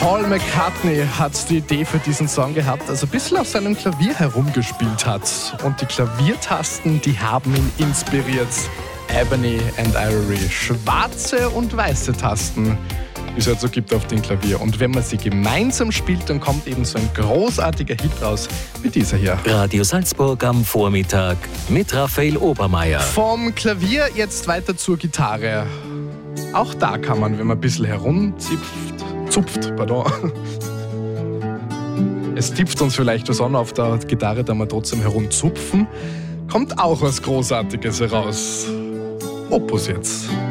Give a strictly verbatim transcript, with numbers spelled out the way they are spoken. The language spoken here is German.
Paul McCartney hat die Idee für diesen Song gehabt, als er ein bisschen auf seinem Klavier herumgespielt hat. Und die Klaviertasten, die haben ihn inspiriert. Ebony and Ivory, schwarze und weiße Tasten, die es halt so gibt auf dem Klavier. Und wenn man sie gemeinsam spielt, dann kommt eben so ein großartiger Hit raus, wie dieser hier. Radio Salzburg am Vormittag mit Raphael Obermeier. Vom Klavier jetzt weiter zur Gitarre. Auch da kann man, wenn man ein bisschen herumzipft, zupft, pardon. Es tippt uns vielleicht was an auf der Gitarre, da wir trotzdem herumzupfen. Kommt auch was Großartiges heraus. Opus jetzt.